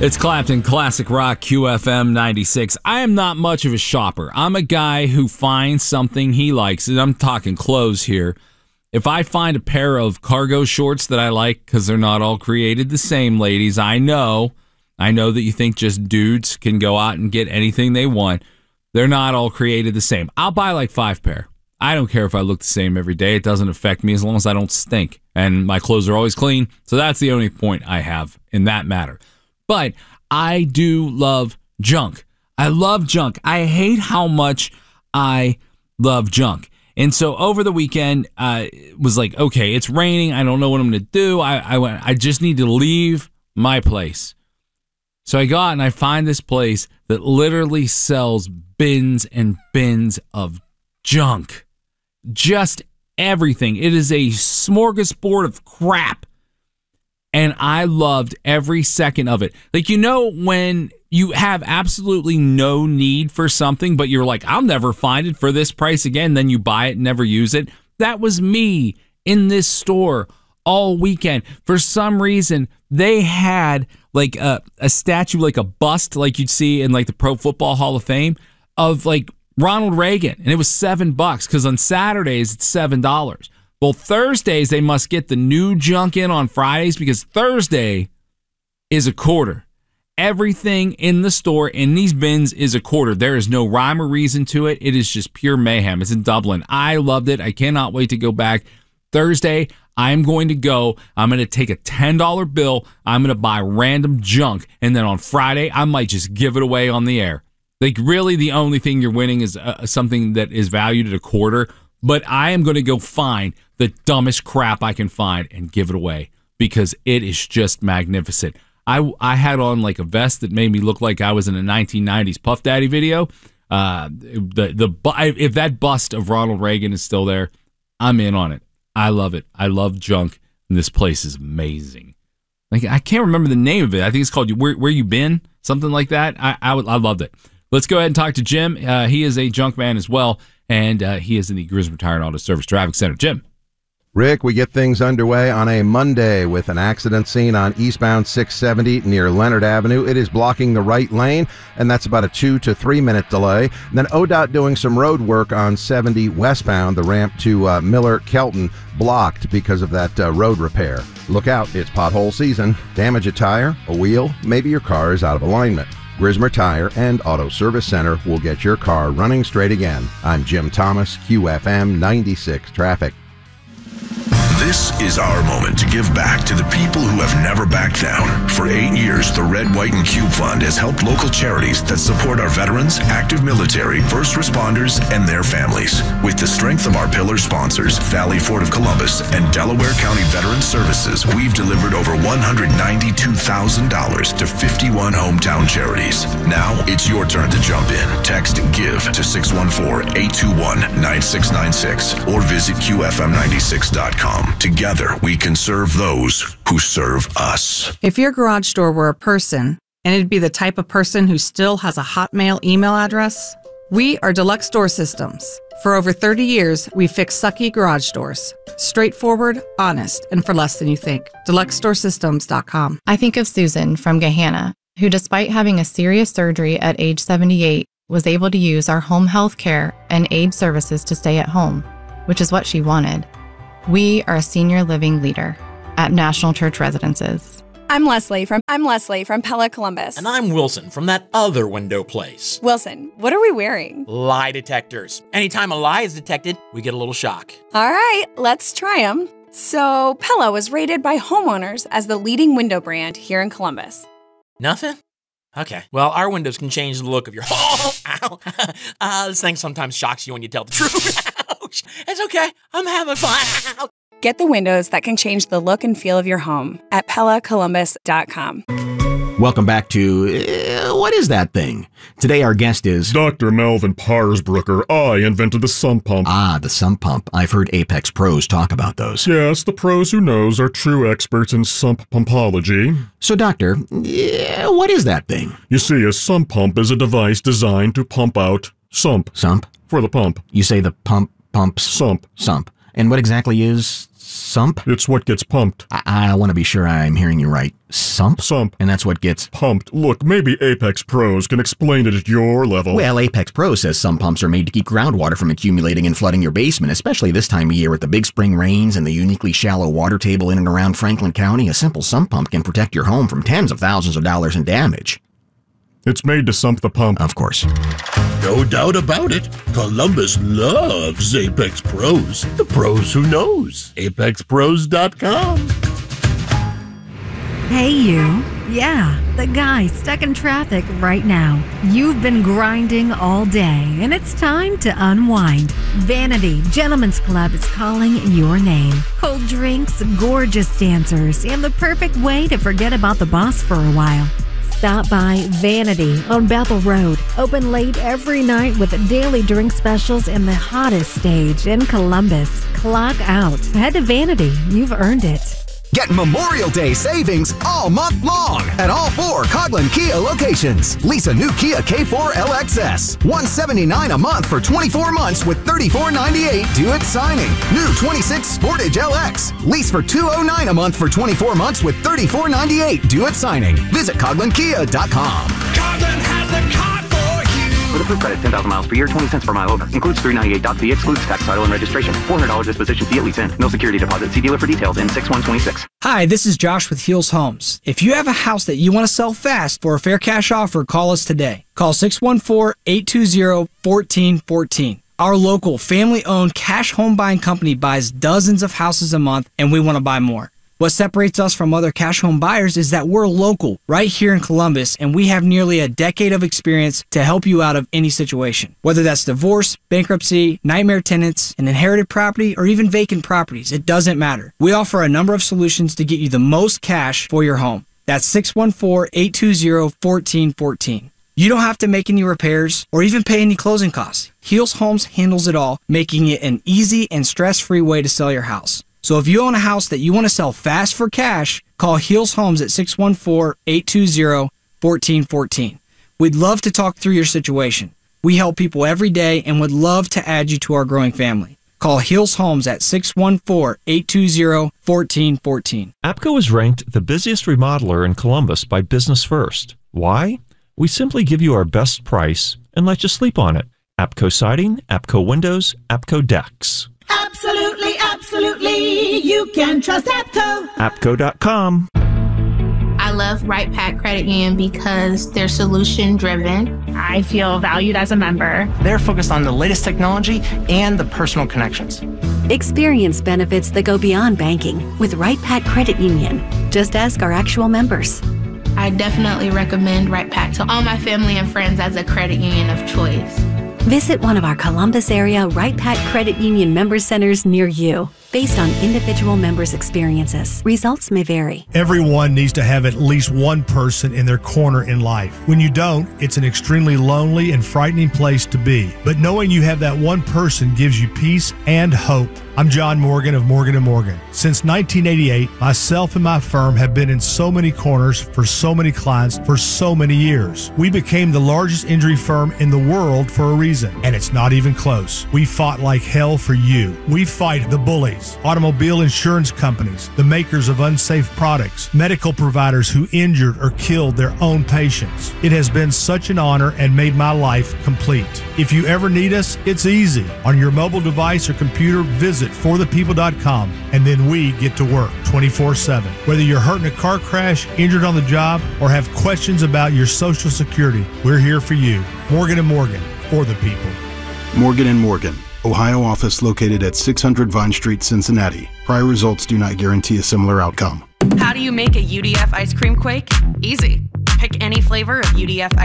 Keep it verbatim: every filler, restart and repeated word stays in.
It's Clapton, Classic Rock, Q F M ninety-six. I am not much of a shopper. I'm a guy who finds something he likes, and I'm talking clothes here. If I find a pair of cargo shorts that I like, because they're not all created the same, ladies, I know, I know that you think just dudes can go out and get anything they want. They're not all created the same. I'll buy like five pair. I don't care if I look the same every day. It doesn't affect me as long as I don't stink. And my clothes are always clean, so that's the only point I have in that matter. But I do love junk. I love junk. I hate how much I love junk. And so over the weekend, uh, it was like, okay, it's raining. I don't know what I'm going to do. I, I went, I just need to leave my place. So I go out and I find this place that literally sells bins and bins of junk. Just everything. It is a smorgasbord of crap. And I loved every second of it. Like, you know, when you have absolutely no need for something, but you're like, I'll never find it for this price again. Then you buy it and never use it. That was me in this store all weekend. For some reason, they had like a, a statue, like a bust, like you'd see in like the Pro Football Hall of Fame of like Ronald Reagan. And it was seven bucks because on Saturdays, it's seven dollars. Well, Thursdays, they must get the new junk in on Fridays because Thursday is a quarter. Everything in the store in these bins is a quarter. There is no rhyme or reason to it. It is just pure mayhem. It's in Dublin. I loved it. I cannot wait to go back. Thursday, I'm going to go. I'm going to take a ten dollar bill. I'm going to buy random junk. And then on Friday, I might just give it away on the air. Like, really, the only thing you're winning is uh, something that is valued at a quarter. But I am going to go find the dumbest crap I can find and give it away because it is just magnificent. I, I had on like a vest that made me look like I was in a nineteen nineties Puff Daddy video. Uh, the the if that bust of Ronald Reagan is still there, I'm in on it. I love it. I love junk, and this place is amazing. Like, I can't remember the name of it. I think it's called Where Where You Been, something like that. I I, I loved it. Let's go ahead and talk to Jim. Uh, he is a junk man as well. And uh, he is in the Grismer Tire and Auto Service Traffic Center. Jim. Rick, we get things underway on a Monday with an accident scene on eastbound six seventy near Leonard Avenue. It is blocking the right lane, and that's about a two to three minute delay. And then O D O T doing some road work on seventy westbound, the ramp to uh, Miller-Kelton blocked because of that uh, road repair. Look out, it's pothole season. Damage a tire, a wheel, maybe your car is out of alignment. Grismer Tire and Auto Service Center will get your car running straight again. I'm Jim Thomas, Q F M ninety-six Traffic. This is our moment to give back to the people who have never backed down. For eight years, the Red, White, and Cube Fund has helped local charities that support our veterans, active military, first responders, and their families. With the strength of our pillar sponsors, Valley Ford of Columbus and Delaware County Veterans Services, we've delivered over one hundred ninety-two thousand dollars to fifty-one hometown charities. Now it's your turn to jump in. Text GIVE to six one four, eight two one, nine six nine six or visit Q F M ninety-six dot com. Together, we can serve those who serve us. If your garage door were a person, and it'd be the type of person who still has a Hotmail email address, we are Deluxe Door Systems. For over thirty years, we've fixed sucky garage doors. Straightforward, honest, and for less than you think. Deluxe Door Systems dot com. I think of Susan from Gahanna, who despite having a serious surgery at age seventy-eight, was able to use our home health care and aid services to stay at home, which is what she wanted. We are a senior living leader at National Church Residences. I'm Leslie from I'm Leslie from Pella Columbus. And I'm Wilson from that other window place. Wilson, what are we wearing? Lie detectors. Anytime a lie is detected, we get a little shock. All right, let's try them. So, Pella was rated by homeowners as the leading window brand here in Columbus. Nothing? Okay. Well, our windows can change the look of your home. Ow. Uh, this thing sometimes shocks you when you tell the truth. Ouch. It's okay. I'm having fun. Get the windows that can change the look and feel of your home at Pella Columbus dot com. Welcome back to uh, What Is That Thing? Today our guest is Doctor Melvin Parsbrucker. I invented the sump pump. Ah, the sump pump. I've heard Apex pros talk about those. Yes, the pros who knows are true experts in sump pumpology. So, Doctor, uh, what is that thing? You see, a sump pump is a device designed to pump out sump. Sump? For the pump. You say the pump pumps sump. Sump. And what exactly is Sump? It's what gets pumped. I, I want to be sure I'm hearing you right. Sump? Sump. And that's what gets... Pumped. Look, maybe Apex Pros can explain it at your level. Well, Apex Pro says sump pumps are made to keep groundwater from accumulating and flooding your basement, especially this time of year with the big spring rains and the uniquely shallow water table in and around Franklin County. A simple sump pump can protect your home from tens of thousands of dollars in damage. It's made to sump the pump. Of course. No doubt about it. Columbus loves Apex Pros. The pros who knows. Apex Pros dot com. Hey, you. Yeah, the guy stuck in traffic right now. You've been grinding all day, and it's time to unwind. Vanity Gentlemen's Club is calling your name. Cold drinks, gorgeous dancers, and the perfect way to forget about the boss for a while. Stop by Vanity on Bethel Road. Open late every night with daily drink specials and the hottest stage in Columbus. Clock out. Head to Vanity. You've earned it. Get Memorial Day savings all month long at all four Coghlan Kia locations. Lease a new Kia K four L X S. one hundred seventy-nine dollars a month for twenty-four months with thirty-four ninety-eight due at signing. New twenty-six Sportage L X. Lease for two hundred nine dollars a month for twenty-four months with thirty-four ninety-eight due at signing. Visit Coghlan Kia dot com. Coghlan has the car for you. With approved credit, ten thousand miles per year, twenty cents per mile over. Includes three hundred ninety-eight dollars fee, excludes tax, title, and registration. four hundred dollars disposition fee at lease in. No security deposit. See dealer for details in six one twenty-six. Hi, this is Josh with Heels Homes. If you have a house that you want to sell fast for a fair cash offer, call us today. Call six one four, eight two zero, one four one four. Our local family-owned cash home buying company buys dozens of houses a month, and we want to buy more. What separates us from other cash home buyers is that we're local, right here in Columbus, and we have nearly a decade of experience to help you out of any situation. Whether that's divorce, bankruptcy, nightmare tenants, an inherited property, or even vacant properties, it doesn't matter. We offer a number of solutions to get you the most cash for your home. That's six one four, eight two zero, one four one four. You don't have to make any repairs or even pay any closing costs. Heels Homes handles it all, making it an easy and stress-free way to sell your house. So if you own a house that you want to sell fast for cash, call Heels Homes at six one four, eight two zero, one four one four. We'd love to talk through your situation. We help people every day and would love to add you to our growing family. Call Heels Homes at six one four, eight two zero, one four one four. APCO is ranked the busiest remodeler in Columbus by Business First. Why? We simply give you our best price and let you sleep on it. APCO Siding, APCO Windows, APCO Decks. Absolutely, absolutely, you can trust APCO. APCO dot com. I love Right Pack Credit Union because they're solution driven. I feel valued as a member. They're focused on the latest technology and the personal connections. Experience benefits that go beyond banking with Right Pack Credit Union. Just ask our actual members. I definitely recommend Right Pack to all my family and friends as a credit union of choice. Visit one of our Columbus area Right Pack Credit Union member centers near you. Based on individual members' experiences, results may vary. Everyone needs to have at least one person in their corner in life. When you don't, it's an extremely lonely and frightening place to be. But knowing you have that one person gives you peace and hope. I'm John Morgan of Morgan and Morgan. Since nineteen eighty-eight, myself and my firm have been in so many corners for so many clients for so many years. We became the largest injury firm in the world for a reason, and it's not even close. We fought like hell for you. We fight the bullies, automobile insurance companies, the makers of unsafe products, medical providers who injured or killed their own patients. It has been such an honor and made my life complete. If you ever need us, it's easy. On your mobile device or computer, visit for the people dot com, and then we get to work twenty-four seven. Whether you're hurt in a car crash, injured on the job, or have questions about your Social Security, we're here for you. Morgan and Morgan, for the people. Morgan and Morgan, Ohio office located at six hundred Vine Street, Cincinnati. Prior results do not guarantee a similar outcome. How do you make a U D F ice cream quake? Easy. Pick any flavor of U D F